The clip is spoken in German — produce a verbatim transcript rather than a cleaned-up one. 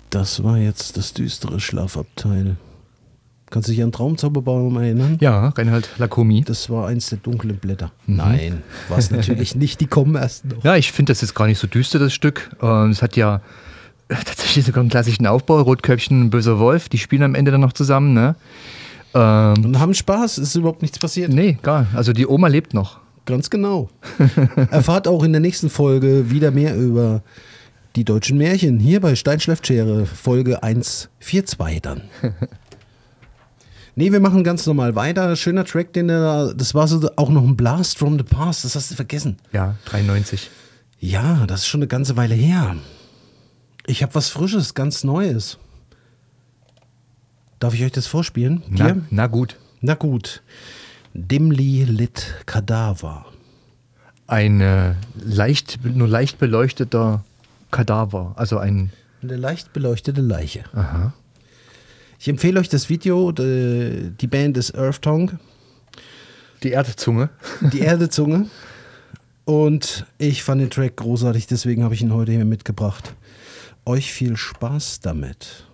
Das war jetzt das düstere Schlafabteil. Kannst du dich an Traumzauberbaum erinnern? Ja, Reinhard Lacomi. Das war eins der dunklen Blätter. Mhm. Nein, war es natürlich nicht. Die kommen erst noch. Ja, ich finde das jetzt gar nicht so düster, das Stück. Ähm, Es hat ja tatsächlich sogar einen klassischen Aufbau. Rotköpfchen und Böser Wolf, die spielen am Ende dann noch zusammen, ne? Ähm, Und haben Spaß, es ist überhaupt nichts passiert. nee, gar. Also die Oma lebt noch. Ganz genau. Erfahrt auch in der nächsten Folge wieder mehr über die deutschen Märchen. Hier bei Steinschleft-Schere, Folge hundertzweiundvierzig dann. Nee, wir machen ganz normal weiter. Schöner Track, den er, das war so auch noch ein Blast from the Past, das hast du vergessen. Ja, dreiundneunzig. Ja, das ist schon eine ganze Weile her. Ich habe was Frisches, ganz Neues. Darf ich euch das vorspielen? Na, Hier? na gut. Na gut. Dimly lit Kadaver. Ein äh, leicht, nur leicht beleuchteter Kadaver. Also ein. Eine leicht beleuchtete Leiche. Aha. Ich empfehle euch das Video. Die, die Band ist Earth Tongue. Die Erdzunge. Die Erdezunge. Und ich fand den Track großartig, deswegen habe ich ihn heute hier mitgebracht. Euch viel Spaß damit.